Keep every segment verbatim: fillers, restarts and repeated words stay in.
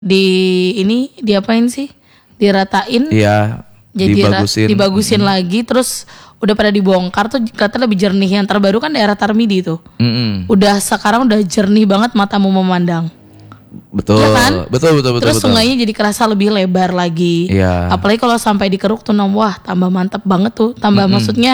di ini diapain sih? Diratain. Iya. Jadi dibagusin, ra, dibagusin mm-hmm. lagi, terus udah pada dibongkar tuh kata lebih jernih. Yang terbaru kan daerah Tarmidi tuh. Mm-hmm. Udah sekarang udah jernih banget matamu memandang. Betul, ya kan? betul, betul, betul. Terus betul. sungainya jadi kerasa lebih lebar lagi. Iya. Apalagi kalau sampai dikeruk tuh nom, wah tambah mantep banget tuh. Tambah mm-hmm. maksudnya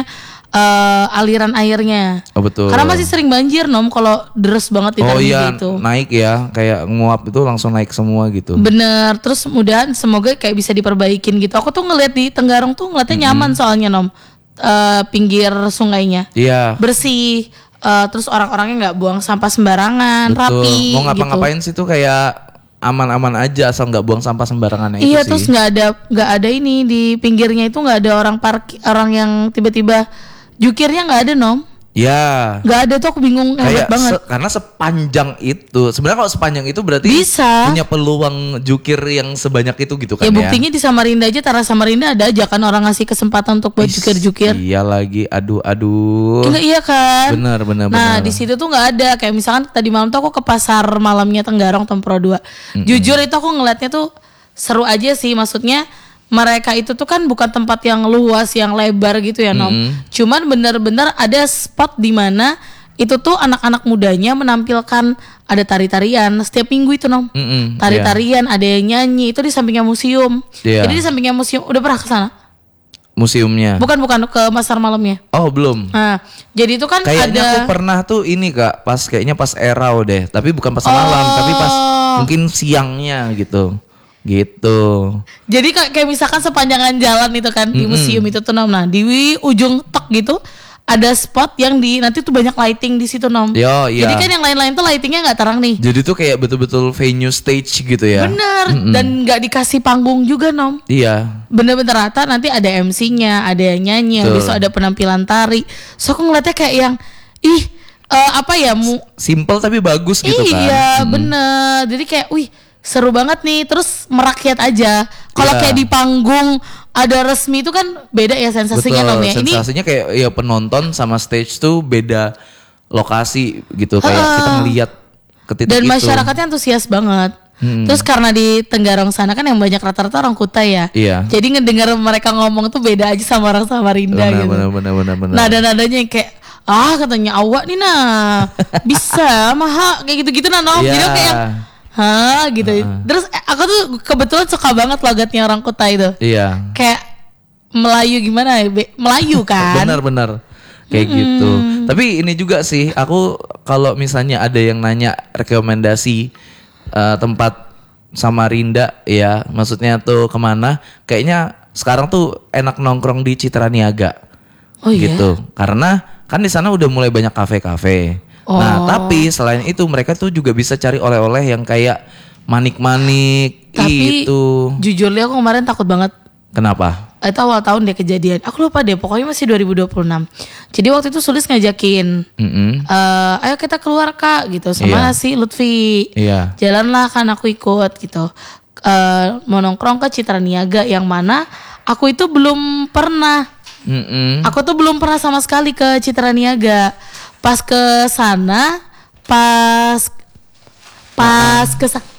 uh, aliran airnya. Oh betul. Karena masih sering banjir nom kalau deres banget di oh, Tarmidi iya, itu. Naik ya, kayak nguap itu langsung naik semua gitu. Bener, terus mudahan semoga kayak bisa diperbaikin gitu. Aku tuh ngeliat di Tenggarong tuh ngeliatnya mm-hmm. nyaman soalnya nom. Uh, pinggir sungainya. Iya. Bersih. Uh, terus orang-orangnya nggak buang sampah sembarangan, betul. Rapi. Mau ngapa-ngapain gitu. sih tuh kayak aman-aman aja asal nggak buang sampah sembarangan. Iya, itu terus nggak ada nggak ada ini di pinggirnya itu nggak ada orang parkir, orang yang tiba-tiba jukirnya nggak ada nom. Ya. Nggak ada tuh, aku bingung hebat banget. Se- karena sepanjang itu, sebenarnya kalau sepanjang itu berarti bisa punya peluang jukir yang sebanyak itu gitu kan ya. Ya buktinya di Samarinda aja, Tara Samarinda ada aja kan orang ngasih kesempatan untuk buat jukir-jukir. Iya lagi, aduh aduh. Enggak, iya kan. Benar benar. Nah benar. di situ tuh nggak ada. Kayak misalkan tadi malam tuh aku ke pasar malamnya Tenggarong Tempro dua. Mm-hmm. Jujur itu aku ngeliatnya tuh seru aja sih, maksudnya. Mereka itu tuh kan bukan tempat yang luas, yang lebar gitu ya nom. Mm-hmm. Cuman benar-benar ada spot di mana itu tuh anak-anak mudanya menampilkan ada tari-tarian setiap minggu itu nom. Mm-hmm. Tari-tarian, yeah. Ada yang nyanyi, itu di sampingnya museum. Yeah. Jadi di sampingnya museum, udah pernah ke sana? Museumnya? Bukan bukan ke pasar malamnya. Oh belum. Nah, jadi itu kan kayaknya ada. Aku pernah tuh ini kak, pas kayaknya pas erau deh, tapi bukan pas oh. malam, tapi pas mungkin siangnya gitu. Gitu. Jadi kayak misalkan sepanjangan jalan itu kan di mm-hmm. museum itu tuh nom. Nah di ujung tek gitu ada spot yang di nanti tuh banyak lighting di situ nom. Yo, iya. Jadi kan yang lain-lain tuh lightingnya nggak terang nih. Jadi tuh kayak betul-betul venue stage gitu ya. Bener. Mm-hmm. Dan nggak dikasih panggung juga nom. Iya. Bener-bener rata, nanti ada M C-nya, ada yang nyanyi, besok ada penampilan tari. So aku ngeliatnya kayak yang ih uh, apa ya mu simple tapi bagus gitu iya, kan. Iya hmm. bener. Jadi kayak wih seru banget nih, terus merakyat aja. Kalau yeah. kayak di panggung ada resmi itu kan beda ya sensasinya nom ya. Sensasinya ini kayak ya penonton sama stage tuh beda lokasi gitu, kayak uh, kita ngeliat ke titik dan itu. Dan masyarakatnya antusias banget. Hmm. Terus karena di Tenggarong sana kan yang banyak rata-rata orang Kutai ya. Iya. Jadi ngedengar mereka ngomong tuh beda aja sama orang Samarinda benar, gitu. Benar benar benar benar. Nada-nadanya yang kayak ah katanya awak nih nah bisa maha kayak gitu-gitu nah nom. Yeah. Jadi kayak hah gitu. Uh-huh. Terus aku tuh kebetulan suka banget logatnya orang Kutai itu. Iya. Kayak Melayu gimana ya? Be- Melayu kan. Benar-benar kayak hmm. gitu. Tapi ini juga sih, aku kalau misalnya ada yang nanya rekomendasi uh, tempat Samarinda ya, maksudnya tuh kemana? Kayaknya sekarang tuh enak nongkrong di Citra Niaga. Oh iya. Gitu. Karena kan di sana udah mulai banyak kafe-kafe. Oh. Nah, tapi selain itu mereka tuh juga bisa cari oleh-oleh yang kayak manik-manik. Tapi itu. Jujur li aku kemarin takut banget. Kenapa? Itu awal tahun deh kejadian. Aku lupa deh, pokoknya masih dua ribu dua puluh enam. Jadi waktu itu Sulis ngajakin, mm-hmm. uh, ayo kita keluar kak gitu sama yeah. si Lutfi. Yeah. Jalanlah kan aku ikut gitu. Uh, mau nongkrong ke Citra Niaga yang mana aku itu belum pernah. Mm-hmm. Aku tuh belum pernah sama sekali ke Citra Niaga. Pas ke sana, pas pas ke sana.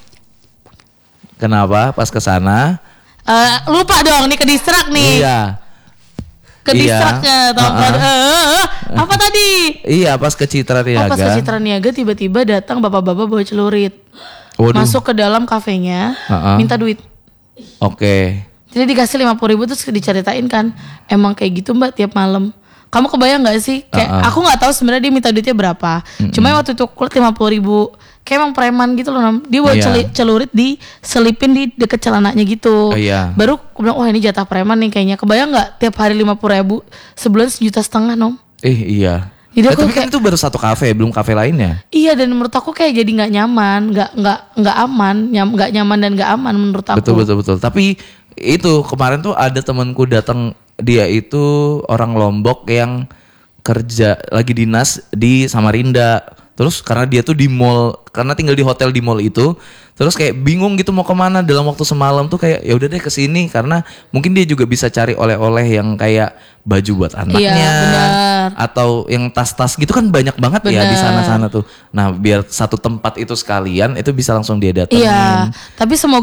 Kenapa? Pas ke sana? Uh, lupa dong nih, ke distrak nih. Iya. Ke iya. distraknya uh-uh. uh, apa tadi? Iya, pas ke Citra Niaga. Oh, pas ke Citra Niaga tiba-tiba datang bapak-bapak bawa celurit. Waduh. Masuk ke dalam kafenya, uh-uh. minta duit. Oke. Okay. Jadi dikasih lima puluh ribu terus diceritain kan, emang kayak gitu mbak tiap malam. Kamu kebayang nggak sih? Kayak uh-uh. aku nggak tahu sebenarnya dia minta duitnya berapa. Mm-mm. Cuma waktu itu kulit lima puluh ribu, kayak emang preman gitu loh. Dia bawa yeah. celurit diselipin di deket celananya gitu. Uh, yeah. Baru aku bilang, wah ini jatah preman nih kayaknya. Kebayang nggak tiap hari lima puluh ribu, sebulan sejuta setengah nom? Eh iya. Jadi eh, tapi kayak, kan itu baru satu kafe, belum kafe lainnya. Iya, dan menurut aku kayak jadi nggak nyaman, nggak nggak nggak aman, nyam nggak nyaman dan nggak aman menurut aku. Betul betul betul. Tapi itu kemarin tuh ada temanku datang, dia itu orang Lombok yang kerja lagi dinas di Samarinda. Terus karena dia tuh di mall, karena tinggal di hotel di mall itu, terus kayak bingung gitu mau kemana dalam waktu semalam tuh kayak ya udah deh kesini karena mungkin dia juga bisa cari oleh-oleh yang kayak baju buat anaknya, iya, atau yang tas-tas gitu kan banyak banget bener. Ya di sana-sana tuh. Nah biar satu tempat itu sekalian itu bisa langsung dia datengin. Iya, tapi semoga